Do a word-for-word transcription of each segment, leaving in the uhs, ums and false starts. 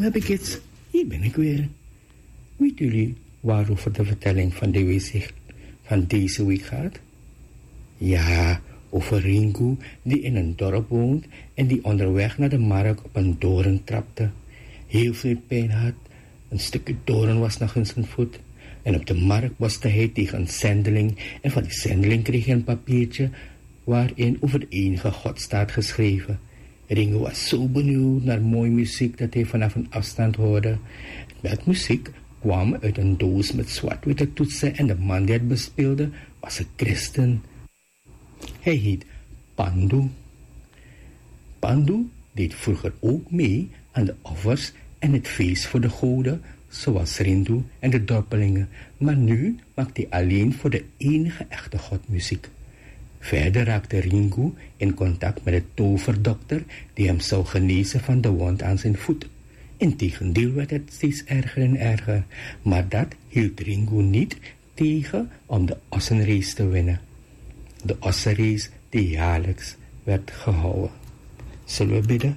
heb ik iets. Hier ben ik weer. Weet jullie waarover de vertelling van, de week, van deze week gaat? Ja, over Ringo die in een dorp woont en die onderweg naar de markt op een doorn trapte. Heel veel pijn had. Een stukje doorn was nog in zijn voet. En op de markt boste hij tegen een zendeling. En van die zendeling kreeg hij een papiertje waarin over de enige God staat geschreven. Ringo was zo benieuwd naar mooie muziek dat hij vanaf een afstand hoorde. Dat muziek kwam uit een doos met zwart-witte toetsen en de man die het bespeelde was een christen. Hij heet Pandu. Pandu deed vroeger ook mee aan de offers en het feest voor de goden, zoals Rindu en de dorpelingen, maar nu maakt hij alleen voor de enige echte God muziek. Verder raakte Ringo in contact met de toverdokter die hem zou genezen van de wond aan zijn voet. Integendeel werd het steeds erger en erger, maar dat hield Ringo niet tegen om de ossenrace te winnen. De ossenrace die jaarlijks werd gehouden. Zullen we bidden?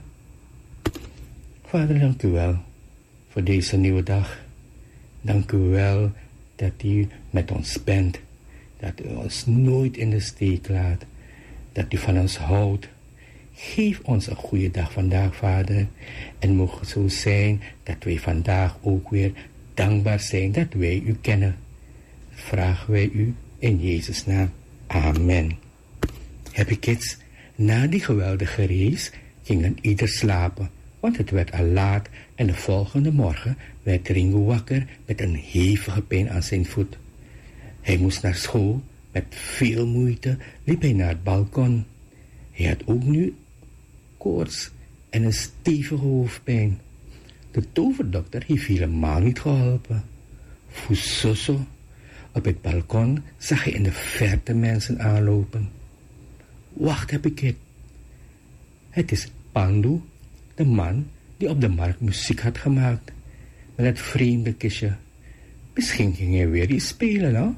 Vader, dank u wel voor deze nieuwe dag. Dank u wel dat u met ons bent. Dat u ons nooit in de steek laat. Dat u van ons houdt. Geef ons een goede dag vandaag, Vader. En mogen het zo zijn dat wij vandaag ook weer dankbaar zijn dat wij u kennen. Dat vragen wij u in Jezus' naam. Amen. Happy kids, na die geweldige race gingen ieder slapen, want het werd al laat en de volgende morgen werd Ringo wakker met een hevige pijn aan zijn voet. Hij moest naar school, met veel moeite liep hij naar het balkon. Hij had ook nu koorts en een stevige hoofdpijn. De toverdokter heeft helemaal niet geholpen. Fusoso. Op het balkon zag hij in de verte mensen aanlopen. Wacht, heb ik het. Het is Pandu, de man die op de markt muziek had gemaakt. Met het vreemde kistje. Misschien ging hij weer iets spelen, hè?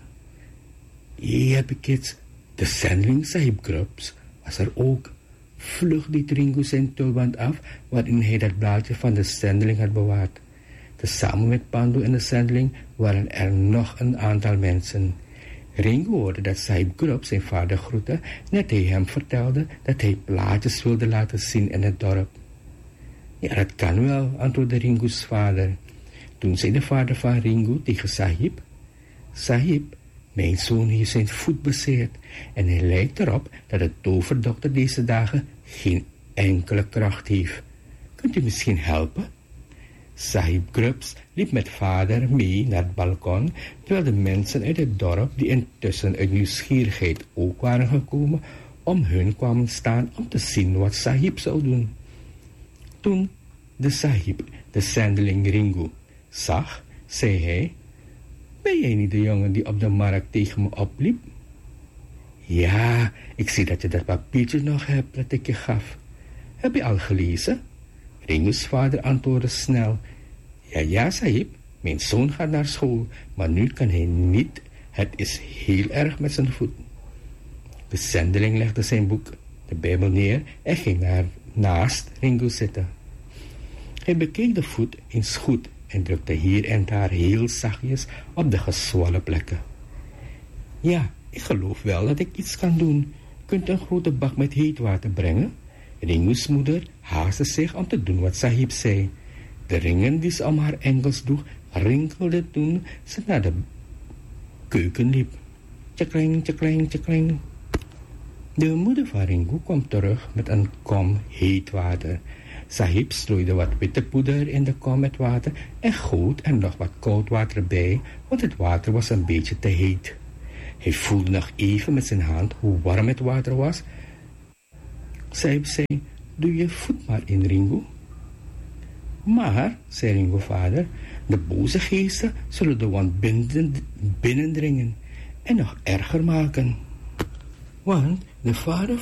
Ja, heb ik het. De zendeling Sahib Grubbs was er ook. Vlug liet Ringo zijn tulband af, waarin hij dat blaadje van de zendeling had bewaard. Tezamen met Pandu en de zendeling waren er nog een aantal mensen. Ringo hoorde dat Sahib Grubbs zijn vader groette, net hij hem vertelde dat hij plaatjes wilde laten zien in het dorp. Ja, dat kan wel, antwoordde Ringo's vader. Toen zei de vader van Ringo tegen Sahib: Sahib, mijn zoon heeft zijn voet bezeerd en hij lijkt erop dat de toverdokter deze dagen geen enkele kracht heeft. Kunt u misschien helpen? Sahib Grubbs liep met vader mee naar het balkon, terwijl de mensen uit het dorp, die intussen uit nieuwsgierigheid ook waren gekomen, om hun kwamen staan om te zien wat Sahib zou doen. Toen de Sahib de zendeling Ringo zag, zei hij: Ben jij niet de jongen die op de markt tegen me opliep? Ja, ik zie dat je dat papiertje nog hebt dat ik je gaf. Heb je al gelezen? Ringo's vader antwoordde snel: Ja, ja, Sahib, mijn zoon gaat naar school, maar nu kan hij niet. Het is heel erg met zijn voet. De zendeling legde zijn boek, de Bijbel, neer en ging naar, naast Ringo zitten. Hij bekeek de voet eens goed en drukte hier en daar heel zachtjes op de gezwollen plekken. Ja, ik geloof wel dat ik iets kan doen. Kunt u een grote bak met heet water brengen? Ringo's moeder haastte zich om te doen wat Sahib zei. De ringen die ze om haar enkels droeg, rinkelden toen ze naar de keuken liep. Tjekling, tjekling, tjekling. De moeder van Ringo kwam terug met een kom heet water. Sahib strooide wat witte poeder in de kom met water en goot er nog wat koud water bij, want het water was een beetje te heet. Hij voelde nog even met zijn hand hoe warm het water was. Sahib zei: Doe je voet maar in, Ringo. Maar, zei Ringo vader, de boze geesten zullen de wond binnen, binnendringen en nog erger maken. Want de vader